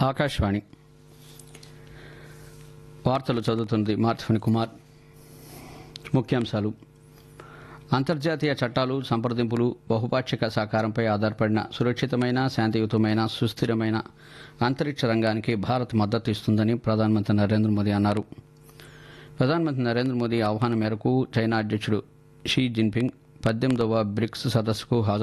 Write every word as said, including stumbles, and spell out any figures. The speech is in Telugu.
ఆకాశవాణి వార్తలు చదువుతుంది మార్చఫని కుమార్. ముఖ్యాంశాలు: అంతర్జాతీయ చట్టాలు, సంప్రదింపులు, బహుపాక్షిక సహకారంపై ఆధారపడిన సురక్షితమైన, శాంతియుతమైన, సుస్థిరమైన అంతరిక్ష రంగానికి భారత్ మద్దతు ఇస్తుందని ప్రధానమంత్రి నరేంద్ర మోదీ అన్నారు. ప్రధానమంత్రి నరేంద్ర మోదీ ఆహ్వానం మేరకు చైనా అధ్యక్షుడు షీ జిన్పింగ్ పద్దెనిమిదవ బ్రిక్స్ సదస్సుకు హాజరు